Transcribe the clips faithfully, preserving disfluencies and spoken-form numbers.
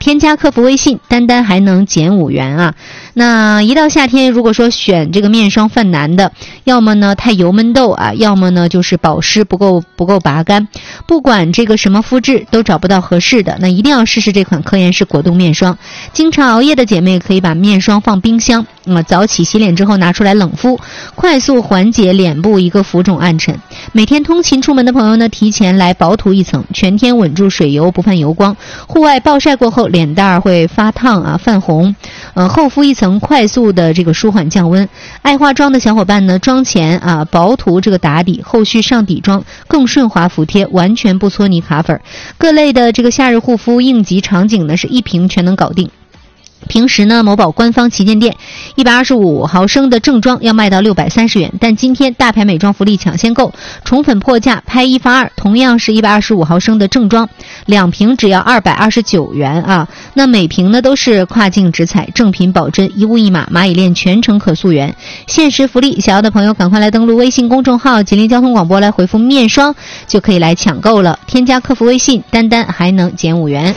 添加客服微信单单还能减五元啊。那一到夏天，如果说选这个面霜犯难的，要么呢太油闷痘啊，要么呢就是保湿不够不够拔干，不管这个什么肤质都找不到合适的，那一定要试试这款科颜氏果冻面霜。经常熬夜的姐妹可以把面霜放冰箱，那么早起洗脸之后拿出来冷敷，快速缓解脸部一个浮肿暗沉。每天通勤出门的朋友呢，提前来薄涂一层，全天稳住水油，不泛油光。户外暴晒过后，脸蛋儿会发烫啊泛红，呃厚敷一层，快速的这个舒缓降温。爱化妆的小伙伴呢，妆前啊薄涂这个打底，后续上底妆更顺滑服帖，完全不搓泥卡粉。各类的这个夏日护肤应急场景呢，是一瓶全能搞定。平时呢，某宝官方旗舰店一百二十五毫升的正装要卖到六百三十元，但今天大牌美妆福利抢先购，宠粉破价，拍一发二，同样是一百二十五毫升的正装，两瓶只要二百二十九元啊。那每瓶呢都是跨境直采，正品保真，一物一码，蚂蚁链全程可溯源，限时福利，想要的朋友赶快来登录微信公众号吉林交通广播来回复面霜，就可以来抢购了。添加客服微信单单还能减五元。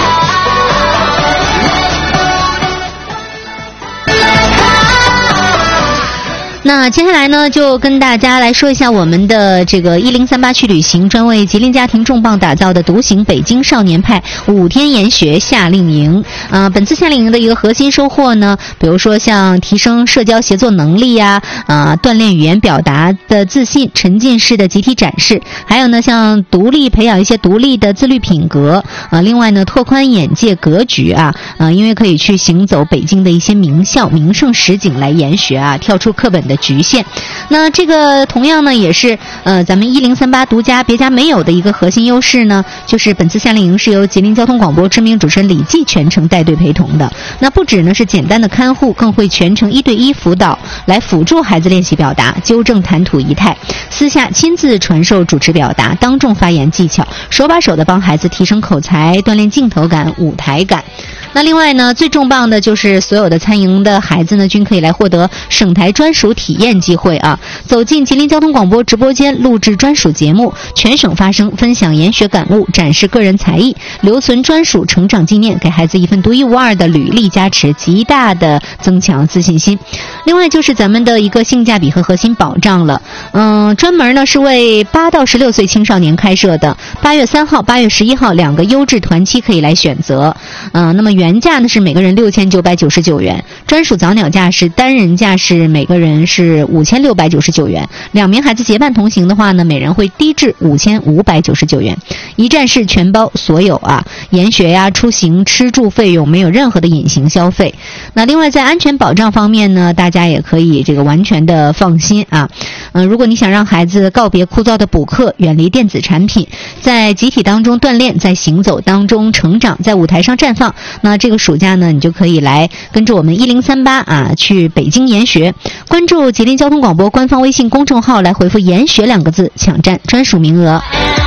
那接下来呢，就跟大家来说一下我们的这个一零三八去旅行专为吉林家庭重磅打造的独行北京少年派五天研学夏令营。呃，本次夏令营的一个核心收获呢，比如说像提升社交协作能力呀、啊，呃，锻炼语言表达的自信，沉浸式的集体展示，还有呢，像独立培养一些独立的自律品格。呃，另外呢，拓宽眼界格局啊，呃，因为可以去行走北京的一些名校、名胜实景来研学啊，跳出课本的局限。那这个同样呢也是呃咱们一零三八独家别家没有的一个核心优势呢，就是本次夏令营是由吉林交通广播知名主持人李记全程带队陪同的。那不止呢是简单的看护，更会全程一对一辅导，来辅助孩子练习表达，纠正谈吐仪态，私下亲自传授主持表达、当众发言技巧，手把手的帮孩子提升口才，锻炼镜头感、舞台感。那另外呢，最重磅的就是所有的参营的孩子呢，均可以来获得省台专属体验机会啊！走进吉林交通广播直播间，录制专属节目，全省发声，分享研学感悟，展示个人才艺，留存专属成长纪念，给孩子一份独一无二的履历加持，极大的增强自信心。另外就是咱们的一个性价比和核心保障了，嗯，专门呢是为八到十六岁青少年开设的，八月三号、八月十一号两个优质团期可以来选择，嗯，那么原价呢是每个人六千九百九十九元，专属早鸟价是单人价是每个人是五千六百九十九元，两名孩子结伴同行的话呢，每人会低至五千五百九十九元，一站式全包所有啊，研学呀、出行、吃住费用没有任何的隐形消费。那另外在安全保障方面呢，大家也可以这个完全的放心啊。嗯、呃，如果你想让孩子告别枯燥的补课，远离电子产品，在集体当中锻炼，在行走当中成长，在舞台上绽放，那这个暑假呢，你就可以来跟着我们一零三八啊，去北京研学。关注吉林交通广播官方微信公众号，来回复研学两个字，抢占专属名额。